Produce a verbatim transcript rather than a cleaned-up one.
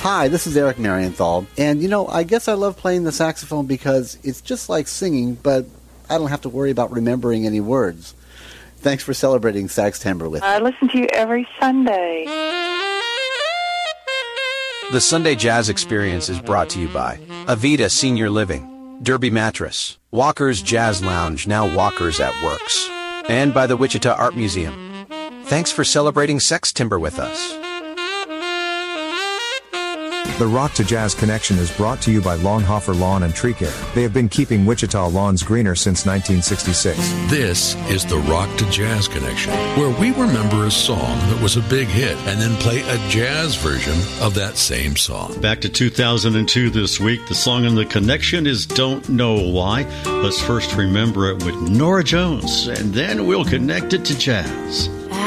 Hi, this is Eric Marienthal, and you know, I guess I love playing the saxophone because it's just like singing, but I don't have to worry about remembering any words. Thanks for celebrating Saxtember with me. I listen to you every Sunday. The Sunday Jazz Experience is brought to you by Avita Senior Living, Derby Mattress, Walker's Jazz Lounge, now Walker's at Works, and by the Wichita Art Museum. Thanks for celebrating Sextember with us. The Rock to Jazz Connection is brought to you by Longhofer Lawn and Tree Care. They have been keeping Wichita lawns greener since nineteen sixty-six. This is the Rock to Jazz Connection, where we remember a song that was a big hit and then play a jazz version of that same song. Back to two thousand two this week. The song in the connection is Don't Know Why. Let's first remember it with Nora Jones, and then we'll connect it to jazz.